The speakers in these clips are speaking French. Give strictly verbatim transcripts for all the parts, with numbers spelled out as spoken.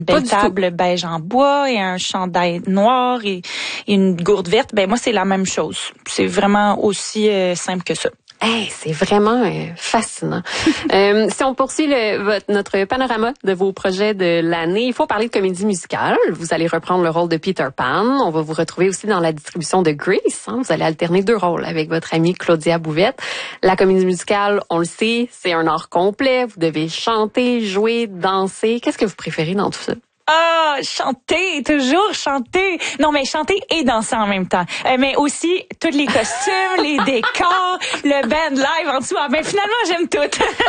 belle table beige en bois et un chandail noir et, et une gourde verte, ben moi c'est la même chose. C'est vraiment aussi euh, simple que ça. Hey, c'est vraiment euh, fascinant. euh, si on poursuit le, votre, notre panorama de vos projets de l'année, il faut parler de comédie musicale. Vous allez reprendre le rôle de Peter Pan. On va vous retrouver aussi dans la distribution de Grease. Hein. Vous allez alterner deux rôles avec votre amie Claudia Bouvette. La comédie musicale, on le sait, c'est un art complet. Vous devez chanter, jouer, danser. Qu'est-ce que vous préférez dans tout ça? Ah, chanter, toujours chanter. Non, mais chanter et danser en même temps. Euh, mais aussi, tous les costumes, les décors, le band live en dessous. Ah, ben finalement, j'aime tout.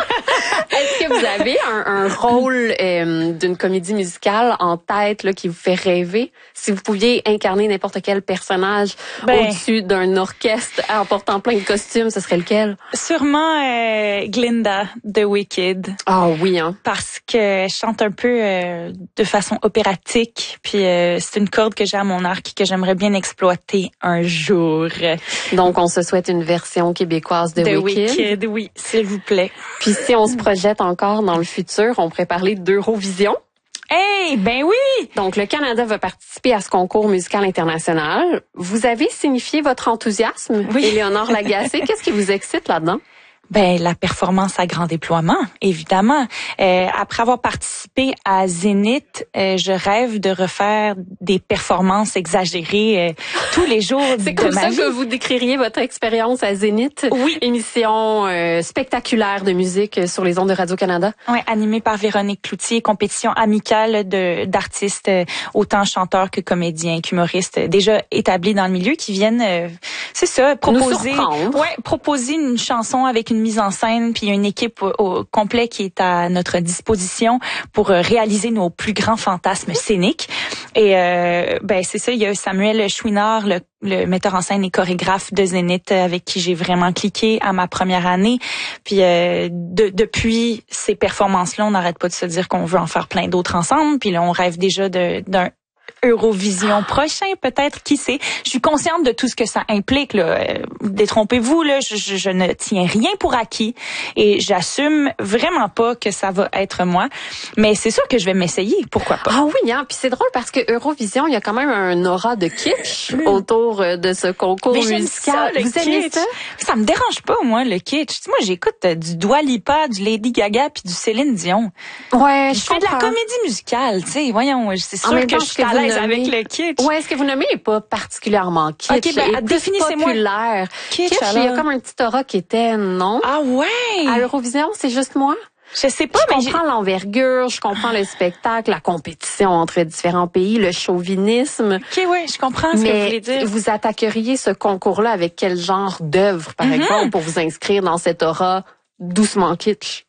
Est-ce que vous avez un, un rôle euh, d'une comédie musicale en tête là, qui vous fait rêver? Si vous pouviez incarner n'importe quel personnage ben, au-dessus d'un orchestre en portant plein de costumes, ce serait lequel? Sûrement euh, Glinda de Wicked. Ah oui, hein? Parce que je chante un peu euh, de façon opératique, puis euh, c'est une corde que j'ai à mon arc que j'aimerais bien exploiter un jour. Donc, on se souhaite une version québécoise de, de Wicked. Wicked, oui, s'il vous plaît. Puis si on se projette encore dans le futur, on pourrait parler d'Eurovision. Hey, ben oui! Donc, le Canada va participer à ce concours musical international. Vous avez signifié votre enthousiasme, oui. Éléonore Lagacé. Qu'est-ce qui vous excite là-dedans? Ben la performance à grand déploiement, évidemment. Euh, après avoir participé à Zénith, euh, je rêve de refaire des performances exagérées euh, tous les jours de ma vie. C'est comme ça que vous décririez votre expérience à Zénith? Oui. Émission euh, spectaculaire de musique sur les ondes de Radio-Canada? Oui, animée par Véronique Cloutier, compétition amicale de d'artistes, euh, autant chanteurs que comédiens, qu'humoristes, déjà établis dans le milieu, qui viennent, euh, c'est ça, proposer, ouais, proposer une chanson avec une mise en scène, puis il y a une équipe au, au complet qui est à notre disposition pour euh, réaliser nos plus grands fantasmes scéniques. Et euh, ben c'est ça, il y a Samuel Chouinard, le, le metteur en scène et chorégraphe de Zénith, avec qui j'ai vraiment cliqué à ma première année. Puis euh, de, depuis ces performances-là, on n'arrête pas de se dire qu'on veut en faire plein d'autres ensemble. Puis là, on rêve déjà de, d'un Eurovision prochain, peut-être, qui sait. Je suis consciente de tout ce que ça implique, là. Euh, détrompez-vous, là, je, je, je ne tiens rien pour acquis et j'assume vraiment pas que ça va être moi. Mais c'est sûr que je vais m'essayer, pourquoi pas. Ah oui, hein, puis c'est drôle parce que Eurovision, il y a quand même un aura de kitsch mmh. autour de ce concours Mais musical. Ça, Vous aimez ça? Ça me dérange pas, moi, le kitsch. Moi, j'écoute du Dua Lipa, du Lady Gaga puis du Céline Dion. Ouais, je, je fais de la comédie musicale, tu sais. Voyons, c'est sûr que je suis à l'aise avec le kitsch. Ouais, est-ce que vous nommez pas particulièrement kitsch? Ok, ben, définissez-moi. Populaire. Kitsch, kitsch il y a comme un petit aura qui était, non? Ah ouais? À l'Eurovision, c'est juste moi? Je sais pas, je mais comprends l'envergure, je comprends le spectacle, la compétition entre différents pays, le chauvinisme. Ok, oui, je comprends ce mais que vous voulez dire. Vous attaqueriez ce concours-là avec quel genre d'œuvre, par mm-hmm. exemple, pour vous inscrire dans cette aura doucement kitsch?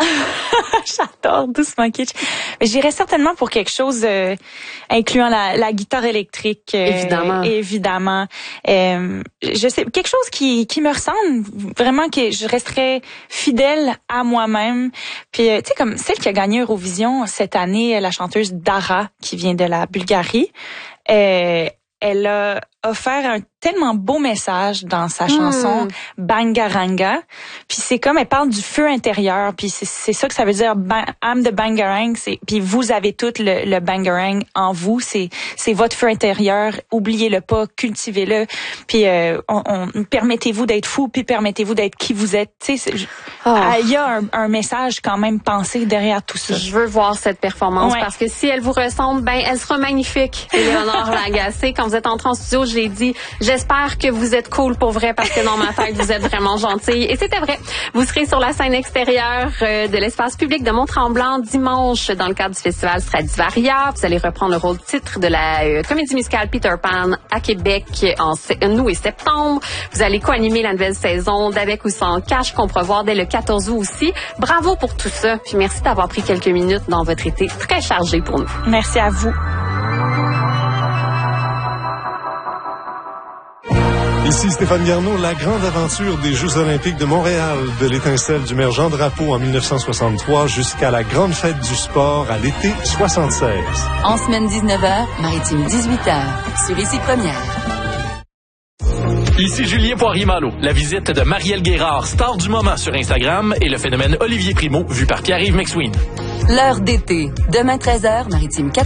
J'adore doucement kitsch. Mais j'irais certainement pour quelque chose euh, incluant la, la guitare électrique. Euh, évidemment. Évidemment. Euh, je sais quelque chose qui qui me ressemble vraiment, que je resterais fidèle à moi-même. Puis euh, tu sais, comme celle qui a gagné Eurovision cette année, la chanteuse Dara qui vient de la Bulgarie. Euh, elle a offert un tellement beau message dans sa chanson mm. Bangaranga. Puis c'est comme, elle parle du feu intérieur. Puis c'est, c'est ça que ça veut dire, I'm the Bangarang. C'est, puis vous avez tout le, le Bangarang en vous. C'est, c'est votre feu intérieur. Oubliez-le pas, cultivez-le. Puis euh, on, on, permettez-vous d'être fou, puis permettez-vous d'être qui vous êtes. Tu sais, oh. il y a un, un message quand même pensé derrière tout ça. Je veux voir cette performance ouais. parce que si elle vous ressemble, ben elle sera magnifique. Éléonore Lagacé, quand vous êtes entrée en studio, j'ai dit, j'espère que vous êtes cool pour vrai parce que dans ma tête, vous êtes vraiment gentille. Et c'était vrai. Vous serez sur la scène extérieure de l'espace public de Mont-Tremblant dimanche dans le cadre du festival Stradivaria. Vous allez reprendre le rôle titre de la euh, comédie musicale Peter Pan à Québec en août et septembre. Vous allez co-animer la nouvelle saison d'Avec ou sans cash qu'on pourra voir dès le quatorze août aussi. Bravo pour tout ça. Puis merci d'avoir pris quelques minutes dans votre été très chargé pour nous. Merci à vous. Ici Stéphane Garneau, la grande aventure des Jeux olympiques de Montréal, de l'étincelle du maire Jean Drapeau en dix-neuf cent soixante-trois jusqu'à la grande fête du sport à l'été soixante-seize. En semaine dix-neuf heures, maritime dix-huit heures, sur Ici Première. Ici Julien Poirier-Malo. La visite de Marielle Guérard, star du moment sur Instagram, et le phénomène Olivier Primo, vu par Pierre-Yves McSween. L'heure d'été. Demain treize heures, Maritime